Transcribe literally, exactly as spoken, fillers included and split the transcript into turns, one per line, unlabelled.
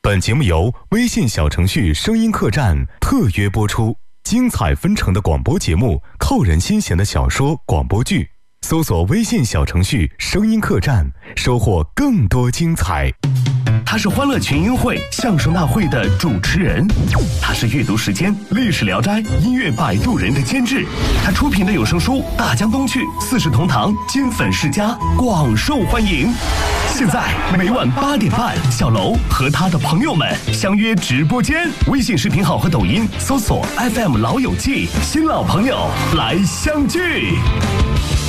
本节目由微信小程序声音客栈特约播出，精彩纷呈的广播节目，扣人心弦的小说广播剧，搜索微信小程序声音客栈，收获更多精彩。
他是欢乐群英会相声大会的主持人，他是阅读时间历史聊斋音乐摆渡人的监制，他出品的有声书《大江东去》四世同堂金粉世家广受欢迎。现在每晚八点半，小楼和他的朋友们相约直播间，微信视频号和抖音搜索 F M 老友记，新老朋友来相聚。